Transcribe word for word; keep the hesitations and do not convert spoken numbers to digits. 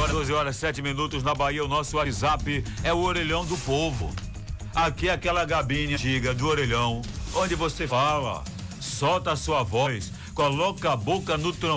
Agora, doze horas e sete minutos na Bahia, o nosso WhatsApp é o Orelhão do Povo. Aqui é aquela gabine antiga do Orelhão, onde você fala, solta a sua voz, coloca a boca no trombone.